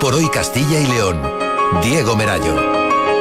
por hoy Castilla y León. Diego Merayo.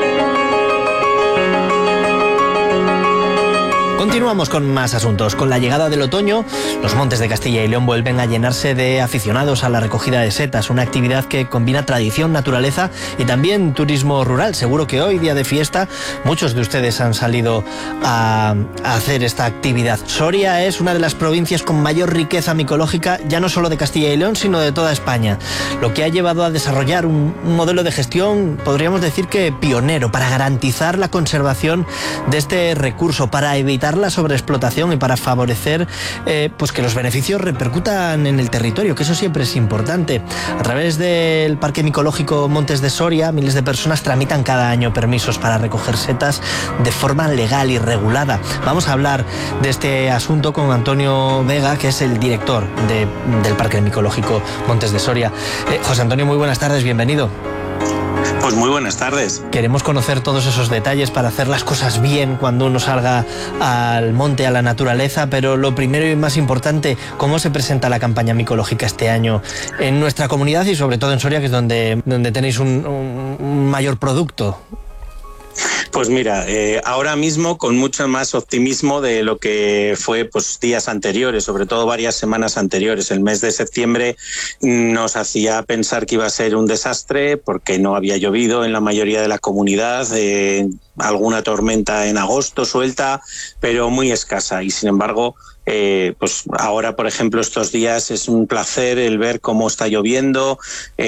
Continuamos con más asuntos. Con la llegada del otoño, los montes de Castilla y León vuelven a llenarse de aficionados a la recogida de setas, una actividad que combina tradición, naturaleza y también turismo rural. Seguro que hoy, día de fiesta, muchos de ustedes han salido a hacer esta actividad. Soria es una de las provincias con mayor riqueza micológica, ya no solo de Castilla y León, sino de toda España, lo que ha llevado a desarrollar un modelo de gestión, podríamos decir que pionero, para garantizar la conservación de este recurso, para evitar la sobreexplotación y para favorecer pues que los beneficios repercutan en el territorio, que eso siempre es importante. A través del Parque Micológico Montes de Soria, miles de personas tramitan cada año permisos para recoger setas de forma legal y regulada. Vamos a hablar de este asunto con Antonio Vega, que es el director del Parque Micológico Montes de Soria. José Antonio, muy buenas tardes, bienvenido. Pues muy buenas tardes. Queremos conocer todos esos detalles para hacer las cosas bien cuando uno salga al monte, a la naturaleza, pero lo primero y más importante, ¿cómo se presenta la campaña micológica este año en nuestra comunidad y sobre todo en Soria, que es donde tenéis un mayor producto? Pues mira, ahora mismo con mucho más optimismo de lo que fue pues días anteriores, sobre todo varias semanas anteriores. El mes de septiembre nos hacía pensar que iba a ser un desastre porque no había llovido en la mayoría de la comunidad, alguna tormenta en agosto suelta, pero muy escasa, y sin embargo pues ahora, por ejemplo, estos días es un placer el ver cómo está lloviendo.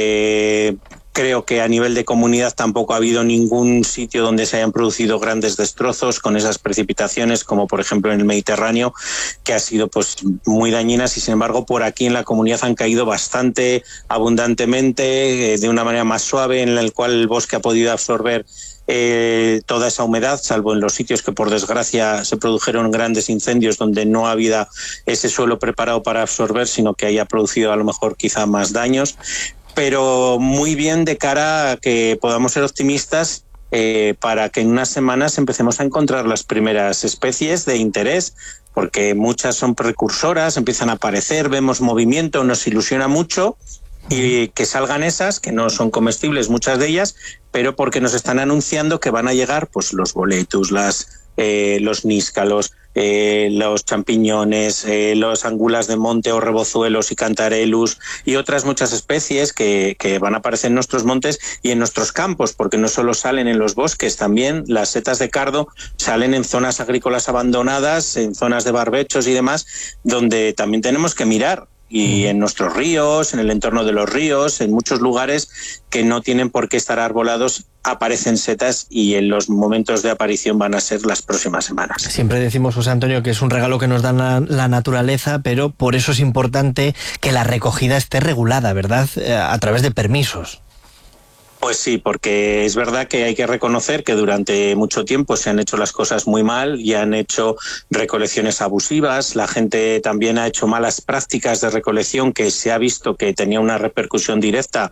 Creo que a nivel de comunidad tampoco ha habido ningún sitio donde se hayan producido grandes destrozos con esas precipitaciones, como por ejemplo en el Mediterráneo, que ha sido pues muy dañinas, y sin embargo por aquí en la comunidad han caído bastante abundantemente, de una manera más suave, en la cual el bosque ha podido absorber toda esa humedad, salvo en los sitios que por desgracia se produjeron grandes incendios donde no había ese suelo preparado para absorber, sino que haya producido a lo mejor quizá más daños. Pero muy bien de cara a que podamos ser optimistas para que en unas semanas empecemos a encontrar las primeras especies de interés, porque muchas son precursoras, empiezan a aparecer, vemos movimiento, nos ilusiona mucho, y que salgan esas, que no son comestibles muchas de ellas, pero porque nos están anunciando que van a llegar pues los boletus, los níscalos, los champiñones, los angulas de monte o rebozuelos y cantarellus y otras muchas especies que van a aparecer en nuestros montes y en nuestros campos, porque no solo salen en los bosques, también las setas de cardo salen en zonas agrícolas abandonadas, en zonas de barbechos y demás, donde también tenemos que mirar. Y en nuestros ríos, en el entorno de los ríos, en muchos lugares que no tienen por qué estar arbolados, aparecen setas, y en los momentos de aparición van a ser las próximas semanas. Siempre decimos, José Antonio, que es un regalo que nos da la naturaleza, pero por eso es importante que la recogida esté regulada, ¿verdad? A través de permisos. Pues sí, porque es verdad que hay que reconocer que durante mucho tiempo se han hecho las cosas muy mal y han hecho recolecciones abusivas. La gente también ha hecho malas prácticas de recolección que se ha visto que tenía una repercusión directa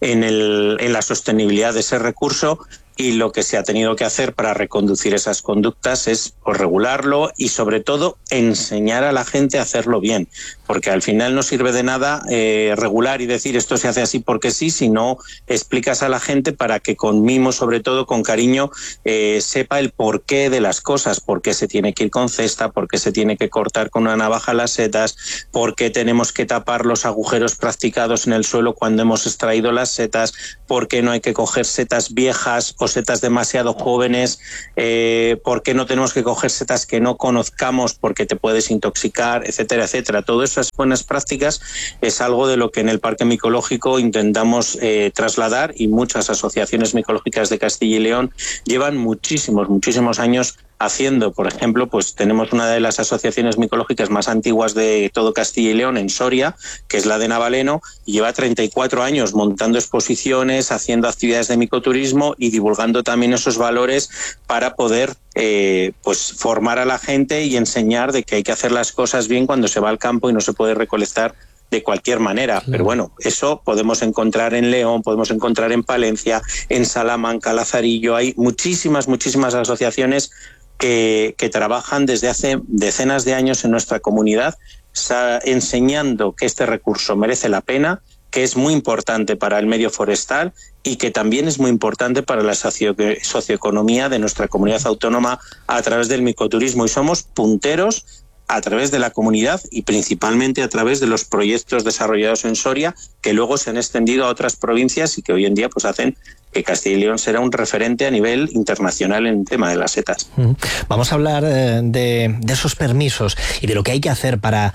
en la sostenibilidad de ese recurso. Y lo que se ha tenido que hacer para reconducir esas conductas es pues, regularlo y sobre todo enseñar a la gente a hacerlo bien, porque al final no sirve de nada regular y decir esto se hace así porque sí, si no explicas a la gente para que con mimo, sobre todo con cariño, sepa el porqué de las cosas, por qué se tiene que ir con cesta, por qué se tiene que cortar con una navaja las setas, por qué tenemos que tapar los agujeros practicados en el suelo cuando hemos extraído las setas, por qué no hay que coger setas viejas o setas demasiado jóvenes, por qué no tenemos que coger setas que no conozcamos porque te puedes intoxicar, etcétera, etcétera. Todas esas buenas prácticas es algo de lo que en el Parque Micológico intentamos trasladar, y muchas asociaciones micológicas de Castilla y León llevan muchísimos años haciendo. Por ejemplo, pues tenemos una de las asociaciones micológicas más antiguas de todo Castilla y León en Soria, que es la de Navaleno, y lleva 34 años montando exposiciones, haciendo actividades de micoturismo y divulgando también esos valores para poder pues formar a la gente y enseñar de que hay que hacer las cosas bien cuando se va al campo y no se puede recolectar de cualquier manera. Pero bueno, eso podemos encontrar en León, podemos encontrar en Palencia, en Salamanca, Lazarillo. Hay muchísimas asociaciones que trabajan desde hace decenas de años en nuestra comunidad, enseñando que este recurso merece la pena, que es muy importante para el medio forestal y que también es muy importante para la socioeconomía de nuestra comunidad autónoma a través del micoturismo, y somos punteros a través de la comunidad y principalmente a través de los proyectos desarrollados en Soria, que luego se han extendido a otras provincias y que hoy en día pues hacen que Castilla y León será un referente a nivel internacional en el tema de las setas. Vamos a hablar de esos permisos y de lo que hay que hacer para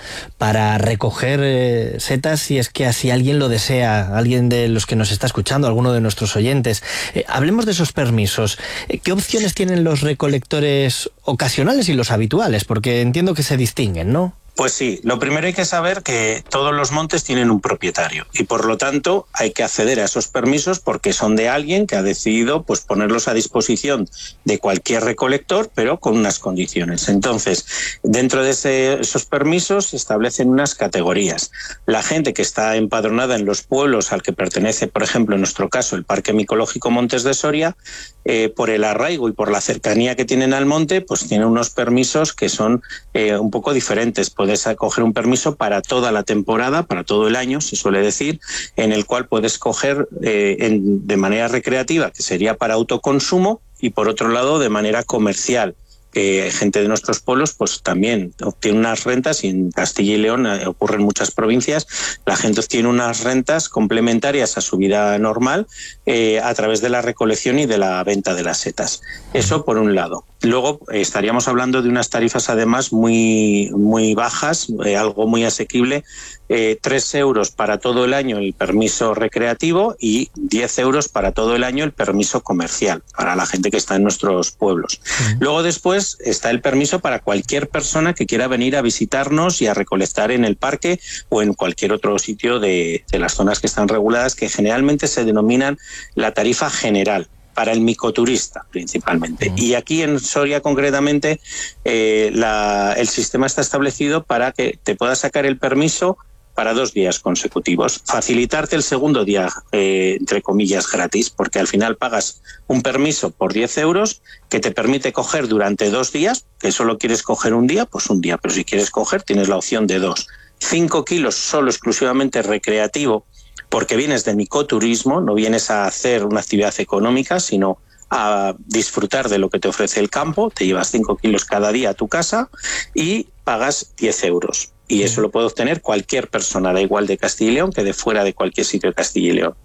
recoger setas, si es que así alguien lo desea, alguien de los que nos está escuchando, alguno de nuestros oyentes. Hablemos de esos permisos. ¿Qué opciones tienen los recolectores ocasionales y los habituales? Porque entiendo que se distinguen, ¿no? Pues sí, lo primero hay que saber que todos los montes tienen un propietario y por lo tanto hay que acceder a esos permisos porque son de alguien que ha decidido pues ponerlos a disposición de cualquier recolector, pero con unas condiciones. Entonces, dentro de esos permisos se establecen unas categorías. La gente que está empadronada en los pueblos al que pertenece, por ejemplo, en nuestro caso, el Parque Micológico Montes de Soria, por el arraigo y por la cercanía que tienen al monte, pues tienen unos permisos que son un poco diferentes. Puedes coger un permiso para toda la temporada, para todo el año, se suele decir, en el cual puedes coger de manera recreativa, que sería para autoconsumo, y por otro lado de manera comercial. Gente de nuestros pueblos pues también obtiene unas rentas, y en Castilla y León ocurre en muchas provincias, la gente obtiene unas rentas complementarias a su vida normal a través de la recolección y de la venta de las setas. Eso por un lado. Luego estaríamos hablando de unas tarifas además muy bajas, algo muy asequible, 3 euros para todo el año el permiso recreativo y 10 euros para todo el año el permiso comercial para la gente que está en nuestros pueblos. Luego después está el permiso para cualquier persona que quiera venir a visitarnos y a recolectar en el parque o en cualquier otro sitio de las zonas que están reguladas, que generalmente se denominan la tarifa general, para el micoturista principalmente. Y aquí en Soria concretamente el sistema está establecido para que te puedas sacar el permiso para 2 días consecutivos, facilitarte el segundo día, entre comillas, gratis, porque al final pagas un permiso por 10 euros que te permite coger durante 2 días, que solo quieres coger un día, pues un día, pero si quieres coger tienes la opción de 2. 5 kilos solo exclusivamente recreativo, porque vienes de micoturismo, no vienes a hacer una actividad económica, sino a disfrutar de lo que te ofrece el campo. Te llevas 5 kilos cada día a tu casa y pagas 10 euros. Y eso lo puede obtener cualquier persona, da igual de Castilla y León que de fuera de cualquier sitio de Castilla y León.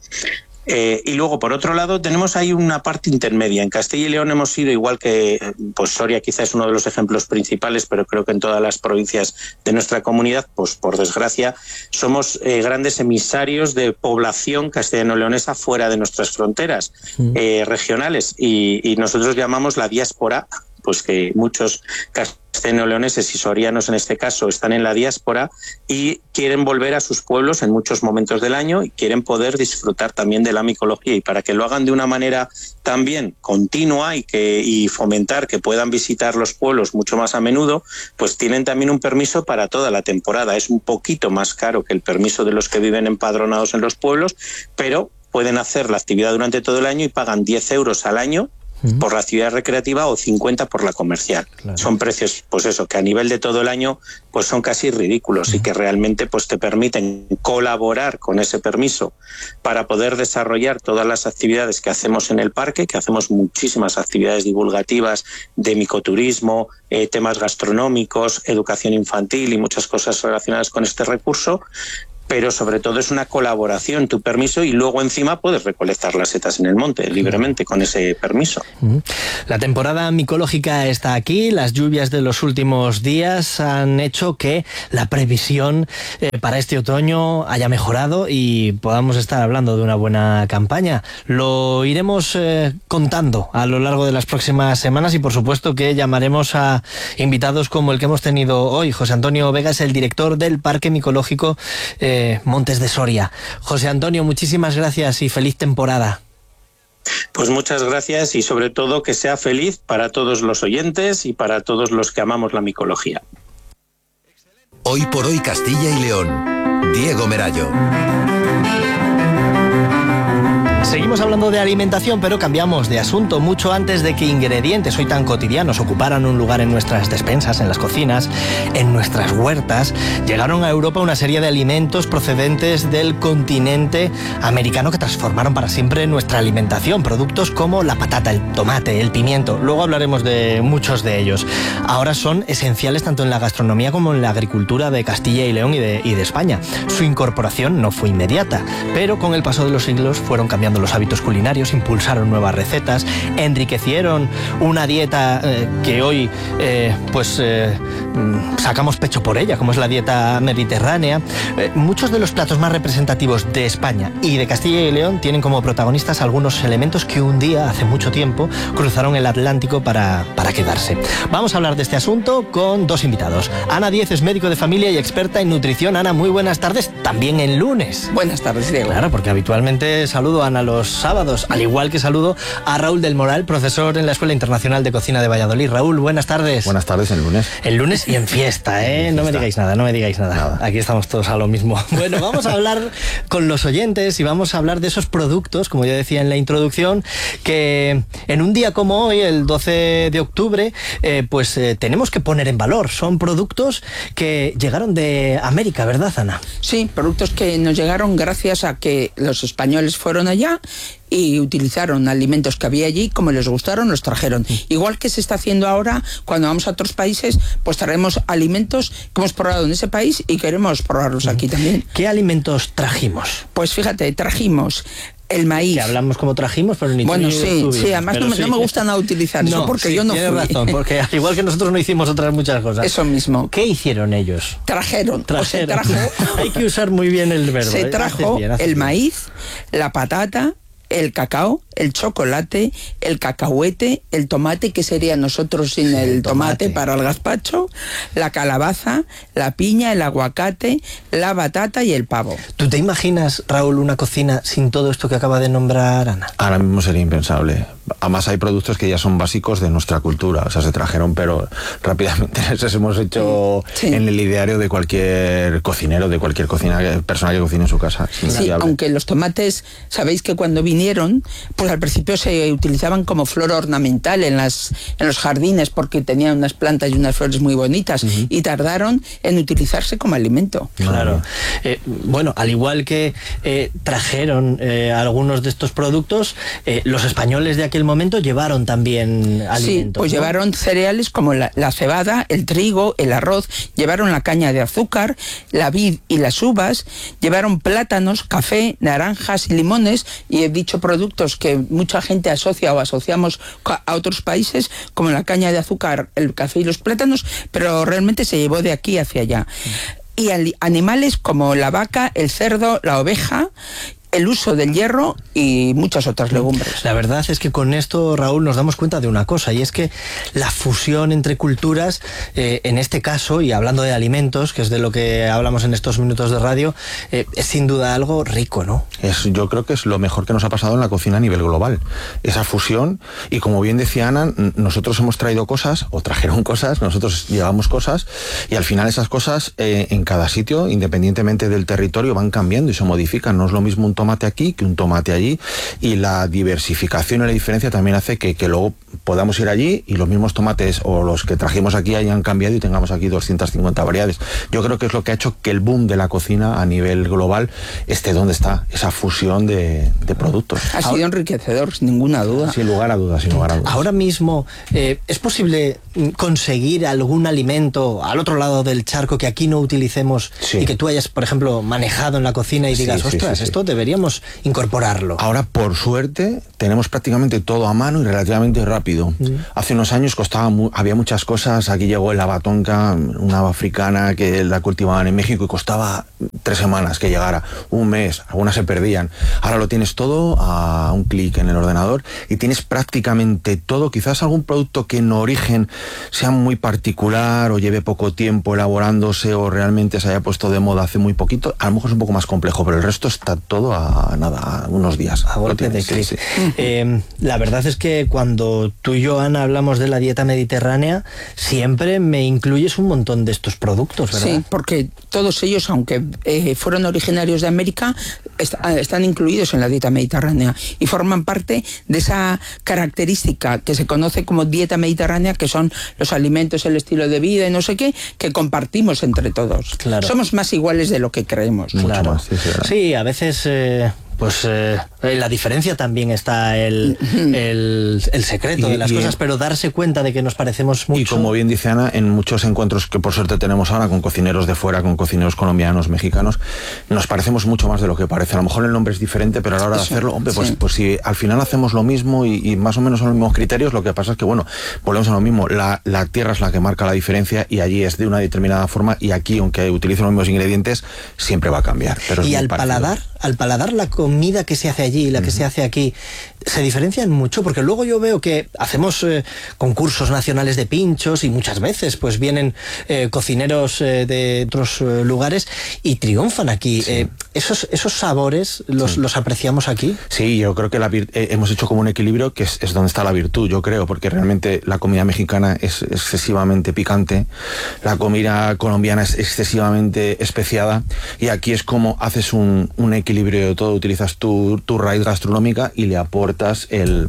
Y luego, por otro lado, tenemos ahí una parte intermedia. En Castilla y León hemos sido, igual que pues Soria quizás es uno de los ejemplos principales, pero creo que en todas las provincias de nuestra comunidad, pues por desgracia, somos grandes emisarios de población castellano-leonesa fuera de nuestras fronteras regionales. Y nosotros llamamos la diáspora, pues que muchos castellano-leoneses y sorianos en este caso están en la diáspora y quieren volver a sus pueblos en muchos momentos del año y quieren poder disfrutar también de la micología, y para que lo hagan de una manera también continua y fomentar que puedan visitar los pueblos mucho más a menudo, pues tienen también un permiso para toda la temporada. Es un poquito más caro que el permiso de los que viven empadronados en los pueblos, pero pueden hacer la actividad durante todo el año y pagan 10 euros al año por la actividad recreativa o 50 por la comercial. Claro. Son precios, pues eso, que a nivel de todo el año pues son casi ridículos y que realmente pues te permiten colaborar con ese permiso para poder desarrollar todas las actividades que hacemos en el parque, que hacemos muchísimas actividades divulgativas de micoturismo, temas gastronómicos, educación infantil y muchas cosas relacionadas con este recurso. Pero sobre todo es una colaboración, tu permiso, y luego encima puedes recolectar las setas en el monte libremente con ese permiso. La temporada micológica está aquí, las lluvias de los últimos días han hecho que la previsión para este otoño haya mejorado y podamos estar hablando de una buena campaña. Lo iremos contando a lo largo de las próximas semanas y por supuesto que llamaremos a invitados como el que hemos tenido hoy. José Antonio Vega es el director del Parque Micológico Montes de Soria. José Antonio, muchísimas gracias y feliz temporada. Pues muchas gracias y sobre todo que sea feliz para todos los oyentes y para todos los que amamos la micología. Hoy por hoy Castilla y León. Diego Merallo. Seguimos Seguimos hablando de alimentación, pero cambiamos de asunto. Mucho antes de que ingredientes hoy tan cotidianos ocuparan un lugar en nuestras despensas, en las cocinas, en nuestras huertas, llegaron a Europa una serie de alimentos procedentes del continente americano que transformaron para siempre nuestra alimentación. Productos como la patata, el tomate, el pimiento. Luego hablaremos de muchos de ellos. Ahora son esenciales tanto en la gastronomía como en la agricultura de Castilla y León y de España. Su incorporación no fue inmediata, pero con el paso de los siglos fueron cambiando los hábitos culinarios, impulsaron nuevas recetas, enriquecieron una dieta que hoy sacamos pecho por ella, como es la dieta mediterránea. Muchos de los platos más representativos de España y de Castilla y León tienen como protagonistas algunos elementos que un día, hace mucho tiempo, cruzaron el Atlántico para quedarse. Vamos a hablar de este asunto con dos invitados. Ana Díez es médico de familia y experta en nutrición. Ana, muy buenas tardes, también en lunes. Buenas tardes, Diego. Claro, porque habitualmente saludo a Ana los sábados, al igual que saludo a Raúl del Moral, profesor en la Escuela Internacional de Cocina de Valladolid. Raúl, buenas tardes. Buenas tardes, el lunes. El lunes y en fiesta, ¿eh? No me digáis nada. Aquí estamos todos a lo mismo. Bueno, vamos a hablar con los oyentes y vamos a hablar de esos productos, como yo decía en la introducción, que en un día como hoy, el 12 de octubre, tenemos que poner en valor. Son productos que llegaron de América, ¿verdad, Ana? Sí, productos que nos llegaron gracias a que los españoles fueron allá y utilizaron alimentos que había allí, como les gustaron, los trajeron. Igual que se está haciendo ahora, cuando vamos a otros países, pues traemos alimentos que hemos probado en ese país y queremos probarlos aquí también. ¿Qué alimentos trajimos? Pues fíjate, trajimos el maíz. Que hablamos como trajimos, pero ni bueno, tú ni sí, además no me gusta nada utilizar eso, porque yo no fui. Tienes razón, porque al igual que nosotros no hicimos otras muchas cosas. Eso mismo. ¿Qué hicieron ellos? Trajeron. O se trajo. Hay que usar muy bien el verbo. Se trajo el maíz, la patata, el cacao, el chocolate, el cacahuete, el tomate, que sería nosotros sin el tomate para el gazpacho, la calabaza, la piña, el aguacate, la batata y el pavo. ¿Tú te imaginas, Raúl, una cocina sin todo esto que acaba de nombrar Ana? Ahora mismo sería impensable. Además hay productos que ya son básicos de nuestra cultura, o sea, se trajeron, pero rápidamente les hemos hecho en el ideario de cualquier cocinero, de cualquier persona que cocine en su casa. Sí, aunque los tomates, sabéis que cuando vinieron, pues al principio se utilizaban como flor ornamental en los jardines, porque tenían unas plantas y unas flores muy bonitas, y tardaron en utilizarse como alimento. Claro. Bueno, al igual que trajeron algunos de estos productos, los españoles de aquel momento llevaron también alimentos. Sí, pues ¿no? Llevaron cereales como la cebada, el trigo, el arroz, llevaron la caña de azúcar, la vid y las uvas, llevaron plátanos, café, naranjas y limones, y he dicho productos que mucha gente asocia o asociamos a otros países, como la caña de azúcar, el café y los plátanos, pero realmente se llevó de aquí hacia allá. Y animales como la vaca, el cerdo, la oveja, el uso del hierro y muchas otras legumbres. La verdad es que con esto, Raúl, nos damos cuenta de una cosa, y es que la fusión entre culturas, en este caso, y hablando de alimentos, que es de lo que hablamos en estos minutos de radio, es sin duda algo rico, ¿no? Yo creo que es lo mejor que nos ha pasado en la cocina a nivel global, esa fusión, y como bien decía Ana, nosotros hemos traído cosas, o trajeron cosas, nosotros llevamos cosas, y al final esas cosas en cada sitio, independientemente del territorio, van cambiando y se modifican. No es lo mismo un tomate aquí que un tomate allí, y la diversificación y la diferencia también hace que luego podamos ir allí y los mismos tomates o los que trajimos aquí hayan cambiado y tengamos aquí 250 variedades. Yo creo que es lo que ha hecho que el boom de la cocina a nivel global esté donde está, esa fusión de productos. Ha sido enriquecedor, sin ninguna duda. Sin lugar a dudas, sin lugar a dudas. Ahora mismo, ¿es posible conseguir algún alimento al otro lado del charco que aquí no utilicemos y que tú hayas, por ejemplo, manejado en la cocina y digas, ostras, esto deberíamos incorporarlo? Ahora, por suerte, tenemos prácticamente todo a mano y relativamente rápido. Hace unos años había muchas cosas. Aquí llegó el haba tonka, una haba africana que la cultivaban en México y costaba 3 semanas que llegara, un mes, algunas se perdían. Ahora lo tienes todo a un clic en el ordenador y tienes prácticamente todo. Quizás algún producto que en origen sea muy particular o lleve poco tiempo elaborándose o realmente se haya puesto de moda hace muy poquito, a lo mejor es un poco más complejo, pero el resto está todo a unos días. A golpe de clic. Sí. La verdad es que cuando tú y yo, Ana, hablamos de la dieta mediterránea, siempre me incluyes un montón de estos productos, ¿verdad? Sí, porque todos ellos, aunque fueron originarios de América, están incluidos en la dieta mediterránea y forman parte de esa característica que se conoce como dieta mediterránea, que son los alimentos, el estilo de vida y no sé qué, que compartimos entre todos. Claro. Somos más iguales de lo que creemos. Claro. Mucho más, Sí, a veces... la diferencia también está el secreto de las cosas, pero darse cuenta de que nos parecemos mucho. Y como bien dice Ana, en muchos encuentros que por suerte tenemos ahora con cocineros de fuera, con cocineros colombianos, mexicanos, nos parecemos mucho más de lo que parece. A lo mejor el nombre es diferente, pero a la hora de hacerlo, hombre, pues si al final hacemos lo mismo y más o menos son los mismos criterios, lo que pasa es que, bueno, volvemos a lo mismo. La tierra es la que marca la diferencia y allí es de una determinada forma y aquí, aunque utilicen los mismos ingredientes, siempre va a cambiar. Pero y al paladar, la comida que se hace allí y la que se hace aquí se diferencian mucho, porque luego yo veo que hacemos concursos nacionales de pinchos y muchas veces pues vienen cocineros de otros lugares y triunfan aquí. Sí. Esos sabores los apreciamos aquí. Sí, yo creo que hemos hecho como un equilibrio que es donde está la virtud, yo creo, porque realmente la comida mexicana es excesivamente picante, la comida colombiana es excesivamente especiada y aquí es como haces un equilibrio de todo, utilizas tu raíz gastronómica y le aportas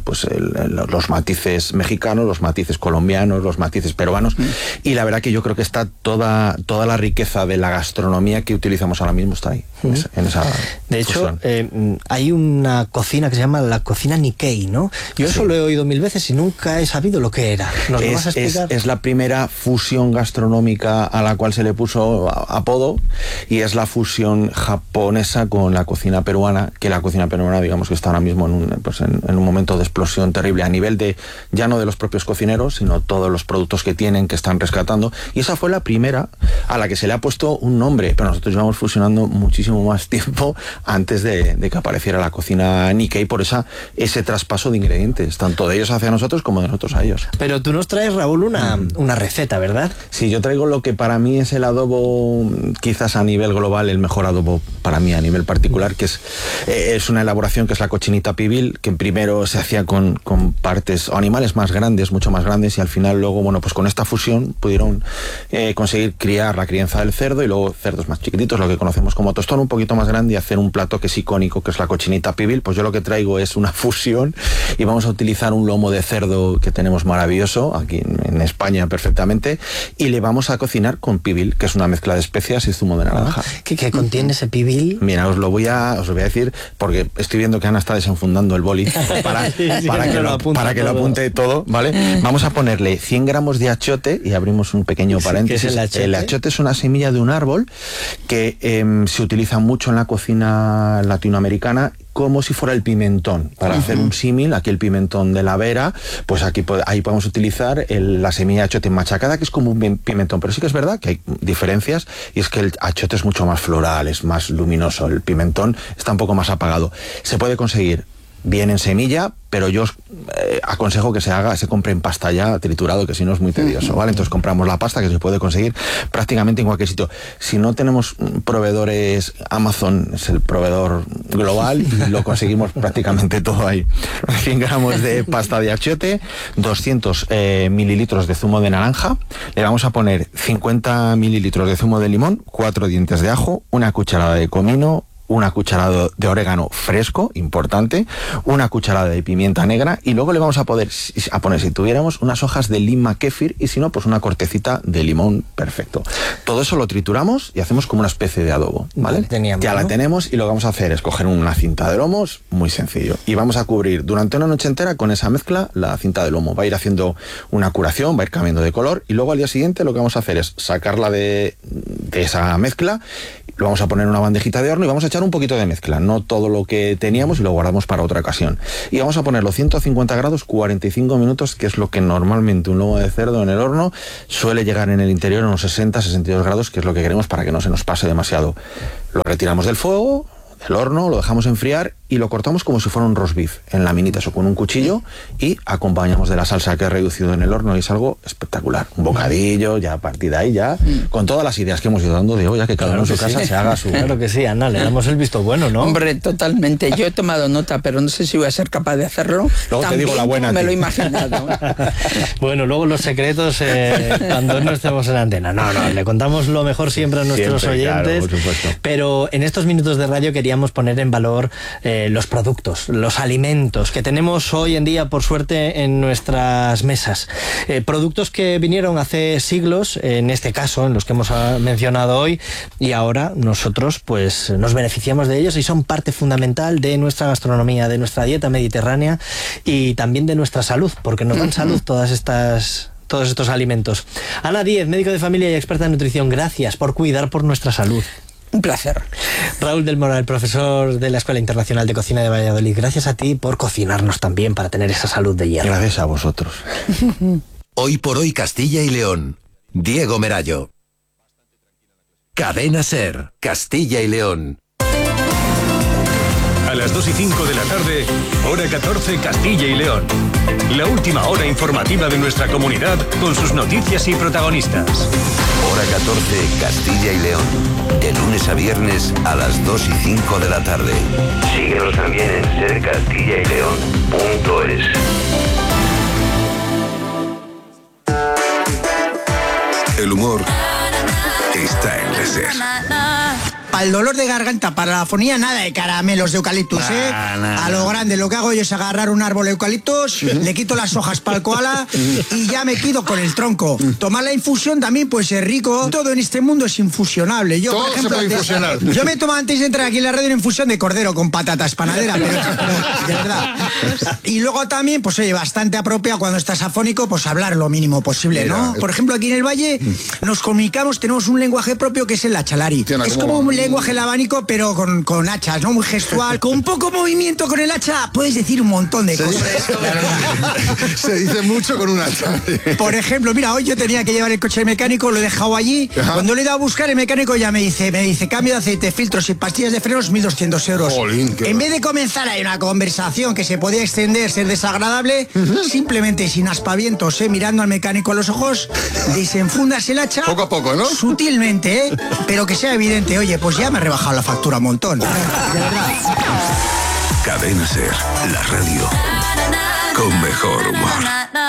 los matices mexicanos, los matices colombianos, los matices peruanos y la verdad que yo creo que está toda la riqueza de la gastronomía que utilizamos ahora mismo está ahí, en esa de hecho, hay una cocina que se llama la cocina Nikkei, ¿no? Yo eso lo he oído 1000 veces y nunca he sabido lo que era. ¿Nos lo vas a explicar? Es la primera fusión gastronómica a la cual se le puso apodo y es la fusión japonesa con la cocina peruana, que la cocina peruana digamos que está ahora mismo en un momento de explosión terrible a nivel de, ya no de los propios cocineros, sino todos los productos que tienen, que están rescatando, y esa fue la primera a la que se le ha puesto un nombre, pero nosotros llevamos fusionando muchísimo más tiempo antes de que apareciera la cocina Nikkei, por ese traspaso de ingredientes, tanto de ellos hacia nosotros como de nosotros a ellos. Pero tú nos traes, Raúl, una receta, ¿verdad? Sí, yo traigo lo que para mí es el adobo, quizás a nivel global, el mejor adobo para mí a nivel particular, que es una elaboración que es la cochinita pibil, que primero se hacía con partes o animales más grandes, mucho más grandes, y al final luego, bueno, pues con esta fusión pudieron conseguir criar la crianza del cerdo y luego cerdos más chiquititos, lo que conocemos como tostón, un poquito más grande, y hacer un plato que es icónico, que es la cochinita pibil. Pues yo lo que traigo es una fusión y vamos a utilizar un lomo de cerdo que tenemos maravilloso aquí en España perfectamente, y le vamos a cocinar con pibil, que es una mezcla de especias y zumo de naranja. ¿Qué contiene ese pibil? Mira, os lo voy a decir porque estoy viendo que Ana está desenfundando el boli para que lo apunte todo, ¿vale? Vamos a ponerle 100 gramos de achiote y abrimos un pequeño paréntesis. ¿Qué es el achiote? El achiote es una semilla de un árbol que se utiliza mucho en la cocina latinoamericana como si fuera el pimentón. Para hacer un símil, aquí el pimentón de la Vera, pues ahí podemos utilizar la semilla de achiote machacada, que es como un pimentón, pero sí que es verdad que hay diferencias, y es que el achiote es mucho más floral, es más luminoso, el pimentón está un poco más apagado. Se puede conseguir bien en semilla, pero yo os aconsejo que se compre en pasta ya triturado, que si no es muy tedioso, ¿vale? Entonces compramos la pasta, que se puede conseguir prácticamente en cualquier sitio. Si no tenemos proveedores, Amazon es el proveedor global y lo conseguimos prácticamente todo ahí. 100 gramos de pasta de achiote, 200 mililitros de zumo de naranja, le vamos a poner 50 mililitros de zumo de limón, 4 dientes de ajo, una cucharada de comino, una cucharada de orégano fresco, importante, una cucharada de pimienta negra, y luego le vamos a poner, si tuviéramos, unas hojas de lima kéfir, y si no, pues una cortecita de limón, perfecto. Todo eso lo trituramos y hacemos como una especie de adobo, ¿vale? Ya la tenemos, y lo que vamos a hacer es coger una cinta de lomos, muy sencillo, y vamos a cubrir durante una noche entera con esa mezcla la cinta de lomo. Va a ir haciendo una curación, va a ir cambiando de color, y luego al día siguiente lo que vamos a hacer es sacarla de esa mezcla, lo vamos a poner en una bandejita de horno y vamos a echar un poquito de mezcla, no todo lo que teníamos, y lo guardamos para otra ocasión. Y vamos a ponerlo 150 grados, 45 minutos, que es lo que normalmente un lomo de cerdo en el horno suele llegar en el interior a unos 60-62 grados, que es lo que queremos para que no se nos pase demasiado. Lo retiramos del fuego, el horno, lo dejamos enfriar y lo cortamos como si fuera un roast beef en laminitas o con un cuchillo y acompañamos de la salsa que he reducido en el horno y es algo espectacular. Un bocadillo, ya a partir de ahí ya, con todas las ideas que hemos ido dando de olla, que cada uno en su casa se haga su... Claro que sí, Ana, le damos el visto bueno, ¿no? Hombre, totalmente. Yo he tomado nota, pero no sé si voy a ser capaz de hacerlo. Luego te digo la buena. Me lo he imaginado. Bueno, luego los secretos cuando no estemos en antena. No, le contamos lo mejor siempre a nuestros oyentes. Claro, por supuesto. Pero en estos minutos de radio queríamos poner en valor los productos, los alimentos que tenemos hoy en día, por suerte, en nuestras mesas. Productos que vinieron hace siglos, en este caso, en los que hemos mencionado hoy, y ahora nosotros pues nos beneficiamos de ellos y son parte fundamental de nuestra gastronomía, de nuestra dieta mediterránea y también de nuestra salud, porque nos dan salud todos estos alimentos. Ana Díez, médico de familia y experta en nutrición, gracias por cuidar por nuestra salud. Un placer. Raúl del Moral, profesor de la Escuela Internacional de Cocina de Valladolid, gracias a ti por cocinarnos también para tener esa salud de hierro. Gracias a vosotros. Hoy por hoy Castilla y León. Diego Merallo. Cadena SER, Castilla y León. A las 2:05 de la tarde, hora 14, Castilla y León. La última hora informativa de nuestra comunidad con sus noticias y protagonistas. Hora 14, Castilla y León. De lunes a viernes a las 2:05 de la tarde. Síguenos también en sercastillaYleón.es. El humor está en la SER. Para el dolor de garganta, para la afonía, nada de caramelos de eucaliptus, A lo grande, lo que hago yo es agarrar un árbol de eucaliptus, le quito las hojas para el koala y ya me quedo con el tronco. Tomar la infusión también puede ser rico. Todo en este mundo es infusionable. Yo, todo por ejemplo, se puede infusionar. Yo me tomo antes de entrar aquí en la radio una infusión de cordero con patatas panadera, pero de verdad. Y luego también, pues oye, bastante apropiado cuando estás afónico, pues hablar lo mínimo posible, ¿no? Por ejemplo, aquí en el Valle nos comunicamos, tenemos un lenguaje propio que es el achalari. Es como un lenguaje el abanico, pero con hachas, ¿no? Muy gestual. Con poco movimiento con el hacha puedes decir un montón de cosas. Se dice mucho con un hacha. Por ejemplo, mira, hoy yo tenía que llevar el coche mecánico, lo he dejado allí. Ajá. Cuando le he ido a buscar, el mecánico ya me dice, cambio de aceite, filtros y pastillas de frenos, 1.200 euros. Jolín, en vez de comenzar ahí una conversación que se podía extender, ser desagradable, simplemente sin aspavientos, mirando al mecánico a los ojos, desenfundas el hacha. Poco a poco, ¿no? Sutilmente, pero que sea evidente. Oye, pues ya me he rebajado la factura un montón. De verdad. Cadena SER, la radio con mejor humor.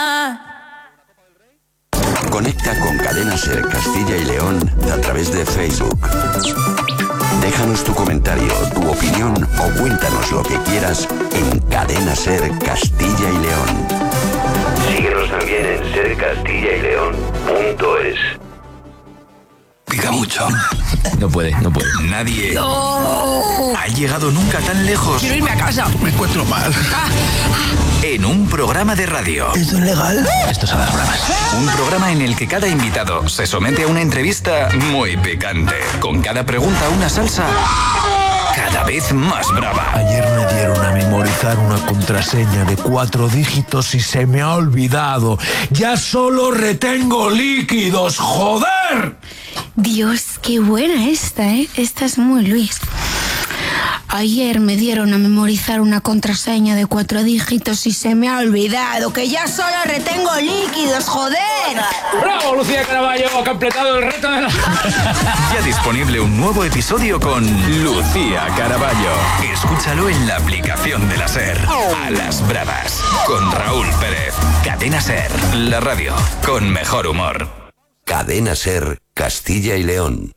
Conecta con Cadena SER Castilla y León a través de Facebook. Déjanos tu comentario, tu opinión o cuéntanos lo que quieras en Cadena SER Castilla y León. Síguenos también en sercastillaYleón.es. Pica mucho. No puede. Nadie ha llegado nunca tan lejos. Quiero irme a casa. Me encuentro mal. En un programa de radio. ¿Esto es legal? Esto es a las bravas. Un programa en el que cada invitado se somete a una entrevista muy picante. Con cada pregunta una salsa cada vez más brava. Ayer me dieron a memorizar una contraseña de 4 dígitos y se me ha olvidado. Ya solo retengo líquidos, ¡joder! Dios, qué buena esta, ¿eh? Esta es muy Luis. Ayer me dieron a memorizar una contraseña de 4 dígitos y se me ha olvidado que ya solo retengo líquidos, joder. ¡Bravo, Lucía Caraballo! Ha completado el reto de la... Ya disponible un nuevo episodio con Lucía Caraballo. Escúchalo en la aplicación de la SER. A las bravas. Con Raúl Pérez. Cadena SER. La radio con mejor humor. Cadena SER Castilla y León.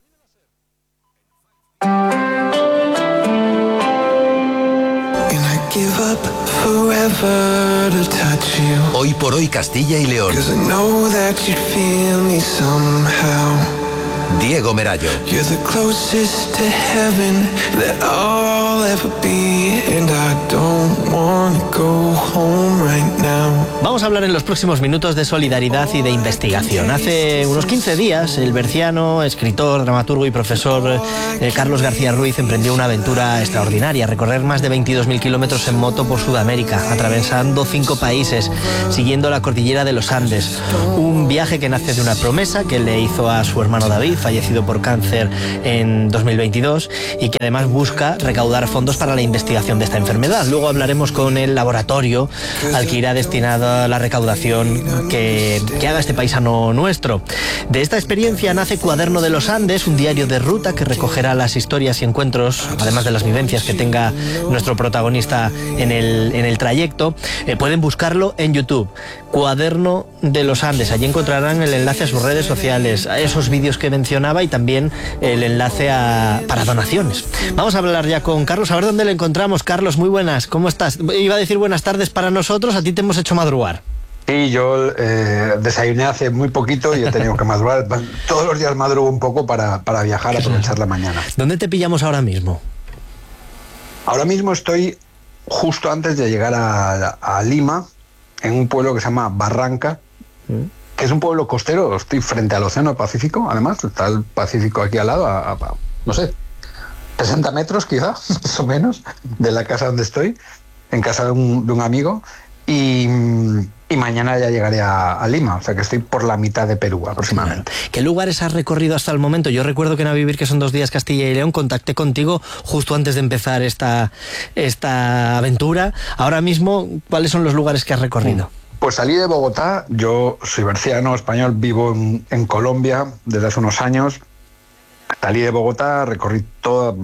Hoy por hoy Castilla y León. Diego Merallo. Vamos a a hablar en los próximos minutos de solidaridad y de investigación. Hace unos 15 días, el berciano, escritor, dramaturgo y profesor Carlos García Ruiz emprendió una aventura extraordinaria, recorrer más de 22.000 kilómetros en moto por Sudamérica, atravesando 5 países, siguiendo la cordillera de los Andes. Un viaje que nace de una promesa que le hizo a su hermano David, fallecido por cáncer en 2022, y que además busca recaudar fondos para la investigación de esta enfermedad. Luego hablaremos con el laboratorio al que irá destinada la recaudación que haga este paisano nuestro. De esta experiencia nace Cuaderno de los Andes, un diario de ruta que recogerá las historias y encuentros, además de las vivencias que tenga nuestro protagonista en el trayecto. Pueden buscarlo en YouTube, Cuaderno de los Andes. Allí encontrarán el enlace a sus redes sociales, a esos vídeos que mencionaba y también el enlace para donaciones. Vamos a hablar ya con Carlos, a ver dónde le encontramos. Carlos, muy buenas, ¿cómo estás? Iba a decir buenas tardes para nosotros, a ti te hemos hecho madrugar. Sí, yo desayuné hace muy poquito y he tenido que madrugar. Todos los días madrugo un poco para viajar, aprovechar la mañana. ¿Dónde te pillamos ahora mismo? Ahora mismo estoy justo antes de llegar a Lima, en un pueblo que se llama Barranca, que es un pueblo costero. Estoy frente al Océano Pacífico, además, está el Pacífico aquí al lado, no sé, 60 metros quizá, más o menos, de la casa donde estoy, en casa de un amigo, y mañana ya llegaré a Lima, o sea que estoy por la mitad de Perú aproximadamente. ¿Qué lugares has recorrido hasta el momento? Yo recuerdo que en A Vivir, que son 2 días Castilla y León, contacté contigo justo antes de empezar esta aventura. Ahora mismo, ¿cuáles son los lugares que has recorrido? Pues salí de Bogotá, yo soy berciano, español, vivo en Colombia desde hace unos años. Salí de Bogotá, recorrí todo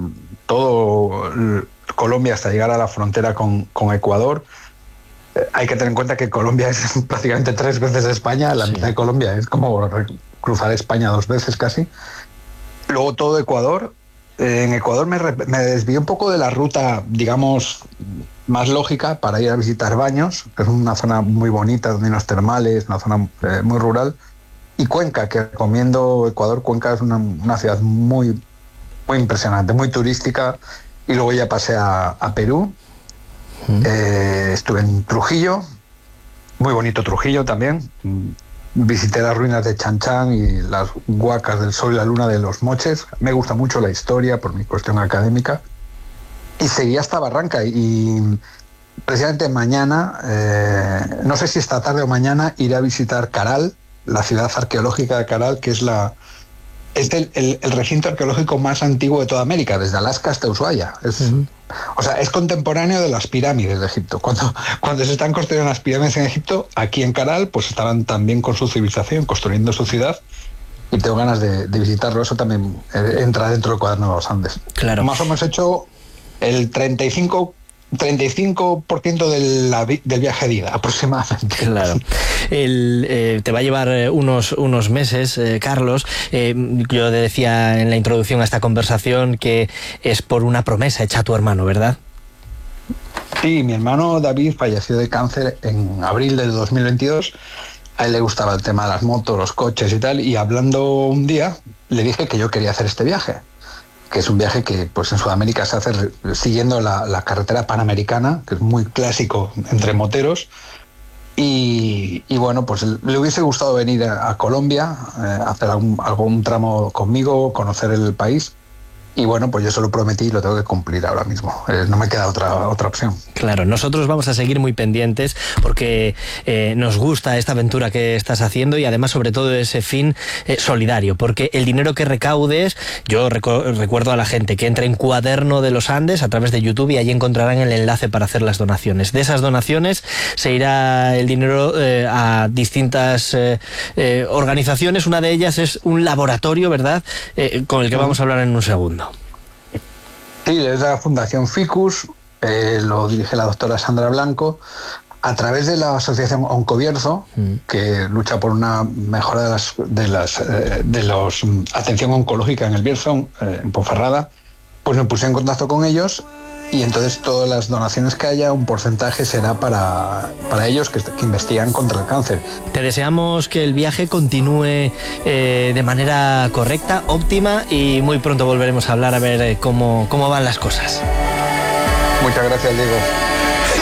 Colombia hasta llegar a la frontera con Ecuador. Hay que tener en cuenta que Colombia es prácticamente 3 veces España, la mitad de Colombia es como cruzar España 2 veces casi. Luego todo Ecuador. En Ecuador me desvié un poco de la ruta, digamos, más lógica para ir a visitar Baños, que es una zona muy bonita, donde hay unos termales, una zona muy rural. Y Cuenca, que recomiendo Ecuador. Cuenca es una ciudad muy, muy impresionante, muy turística. Y luego ya pasé a Perú. Estuve en Trujillo, muy bonito Trujillo también. Visité las ruinas de Chan Chan y las huacas del sol y la luna de los Moches. Me gusta mucho la historia por mi cuestión académica. Y seguí hasta Barranca y precisamente mañana, no sé si esta tarde o mañana, iré a visitar Caral, la ciudad arqueológica de Caral, que es el recinto arqueológico más antiguo de toda América, desde Alaska hasta Ushuaia. O sea, es contemporáneo de las pirámides de Egipto. Cuando se están construyendo las pirámides en Egipto, aquí en Caral, pues estaban también con su civilización, construyendo su ciudad. Y tengo ganas de visitarlo. Eso también entra dentro del Cuaderno de los Andes. Claro. Más o menos he hecho el 35% del viaje de ida, aproximadamente. Claro. Te va a llevar unos meses, Carlos. Yo te decía en la introducción a esta conversación que es por una promesa hecha a tu hermano, ¿verdad? Sí, mi hermano David falleció de cáncer en abril del 2022. A él le gustaba el tema de las motos, los coches y tal, y hablando un día le dije que yo quería hacer este viaje, que es un viaje que pues en Sudamérica se hace siguiendo la carretera panamericana, que es muy clásico entre moteros. Y bueno, pues le hubiese gustado venir a Colombia, hacer algún tramo conmigo, conocer el país. Y bueno, pues yo se lo prometí y lo tengo que cumplir ahora mismo. No me queda otra opción. Claro, nosotros vamos a seguir muy pendientes porque nos gusta esta aventura que estás haciendo y además sobre todo ese fin solidario, porque el dinero que recaudes, yo recuerdo a la gente que entre en Cuaderno de los Andes a través de YouTube y allí encontrarán el enlace para hacer las donaciones. De esas donaciones se irá el dinero a distintas organizaciones. Una de ellas es un laboratorio, ¿verdad?, con el que vamos a hablar en un segundo. Sí, es la Fundación Ficus, lo dirige la doctora Sandra Blanco, a través de la asociación Oncobierzo, que lucha por una mejora de los atención oncológica en el Bierzo, en Ponferrada. Pues me puse en contacto con ellos y entonces todas las donaciones que haya, un porcentaje será para ellos que investigan contra el cáncer. Te deseamos que el viaje continúe de manera correcta, óptima, y muy pronto volveremos a hablar a ver cómo van las cosas. Muchas gracias, Diego.